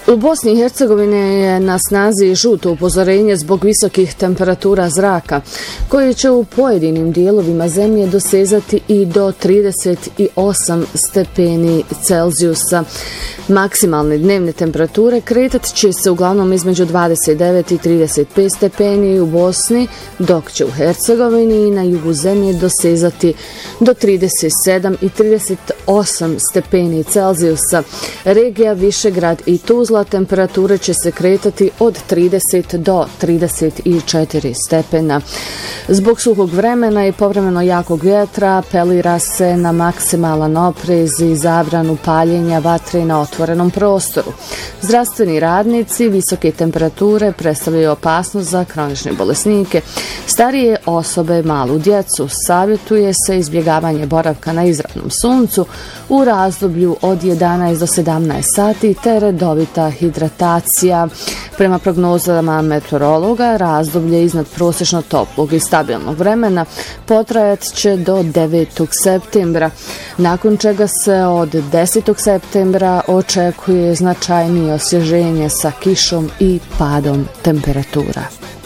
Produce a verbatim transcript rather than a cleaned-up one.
U Bosni i Hercegovini je na snazi žuto upozorenje zbog visokih temperatura zraka, koje će u pojedinim dijelovima zemlje dosezati i do trideset osam stepeni Celzijusa. Maksimalne dnevne temperature kretat će se uglavnom između dvadeset devet i trideset pet stepeni u Bosni, dok će u Hercegovini i na jugu zemlje dosezati do trideset sedam i trideset osam stepeni Celzijusa. Regija Višegrad i Tuzla temperature će se kretati od trideset do trideset četiri stepena. Zbog suhog vremena i povremeno jakog vjetra apelira se na maksimalan oprez i zabranu paljenja vatre na otvorenom prostoru. Zdravstveni radnici visoke temperature predstavljaju opasnost za kronične bolesnike, starije osobe, malu djecu. Savjetuje se izbjegavanje boravka na izravnom suncu u razdoblju od jedanaest do sedamnaest sati te redovita hidratacija. Prema prognozama meteorologa, razdoblje iznad prosječno toplog i stabilnog vremena potrajat će do devetog septembra, nakon čega se od desetog septembra očekuje značajnije osvježenje sa kišom i padom temperatura.